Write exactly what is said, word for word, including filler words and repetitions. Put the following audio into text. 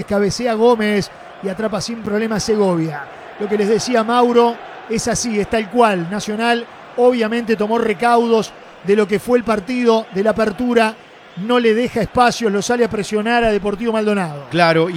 cabecea Gómez y atrapa sin problema Segovia. Lo que les decía Mauro es así, es tal cual. Nacional obviamente tomó recaudos de lo que fue el partido de la apertura, no le deja espacios, lo sale a presionar a Deportivo Maldonado. Claro, y